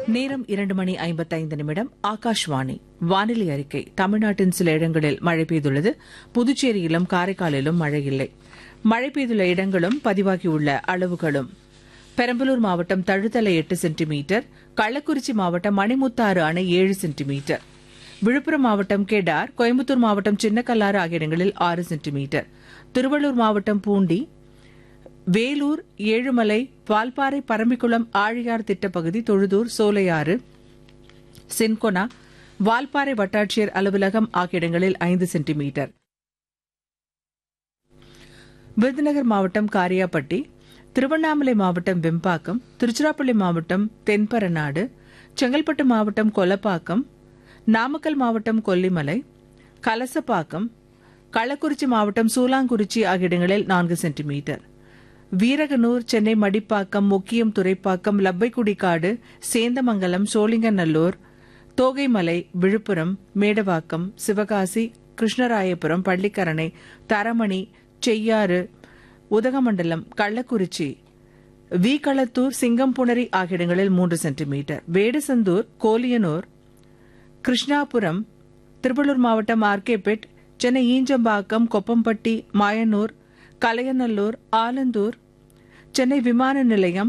நேரம் 2:55 ஆகாஷ்வாணி வானிலை அறிக்கை. தமிழ்நாட்டின் சில இடங்களில் மழை பெய்துள்ளது. புதுச்சேரியிலும் காரைக்காலிலும் மழை இல்லை. மழை பெய்துள்ள இடங்களும் பதிவாகியுள்ள அளவுகளும்: பெரம்பலூர் மாவட்டம் தழுத்தலை 8 சென்டிமீட்டர், கள்ளக்குறிச்சி மாவட்டம் மணிமுத்தாறு அணை 7 சென்டிமீட்டர், விழுப்புரம் மாவட்டம் கெடார், கோயம்புத்தூர் மாவட்டம் சின்னக்கல்லாறு ஆகிய இடங்களில் 6 சென்டிமீட்டர், திருவள்ளூர் மாவட்டம் பூண்டி, வேலூர், ஏழுமலை, வால்பாறை, பரம்பிக்குளம், ஆழியார் திட்டப்பகுதி, தொழுதூர், சோலையாறு, சின்கொனா, வால்பாறை வட்டாட்சியர் அலுவலகம் ஆகிய இடங்களில் 5 சென்டிமீட்டர், விருதுநகர் மாவட்டம் காரியாபட்டி, திருவண்ணாமலை மாவட்டம் வெம்பாக்கம், திருச்சிராப்பள்ளி மாவட்டம் தென்பரநாடு, செங்கல்பட்டு மாவட்டம் கொலப்பாக்கம், நாமக்கல் மாவட்டம் கொல்லிமலை, கலசப்பாக்கம், கள்ளக்குறிச்சி மாவட்டம் சூலாங்குறிச்சி ஆகிய இடங்களில் 4 சென்டிமீட்டர், வீரகனூர், சென்னை மடிப்பாக்கம், முக்கியம் துறைப்பாக்கம், லப்பைக்குடிக்காடு, சேந்தமங்கலம், சோழிங்கநல்லூர், தோகைமலை, விழுப்புரம், மேடவாக்கம், சிவகாசி, கிருஷ்ணராயபுரம், பள்ளிக்கரணை, தரமணி, செய்யாறு, உதகமண்டலம், கள்ளக்குறிச்சி, வீகளத்தூர், சிங்கம்புணரி ஆகிய இடங்களில் 3 சென்டிமீட்டர், வேடசந்தூர், கோலியனூர், கிருஷ்ணாபுரம், திருவள்ளூர் மாவட்டம் ஆர்கேபேட், சென்னை ஈஞ்சம்பாக்கம், கொப்பம்பட்டி, மாயனூர், கலையநல்லூர், ஆலந்தூர், சென்னை விமான நிலையம்,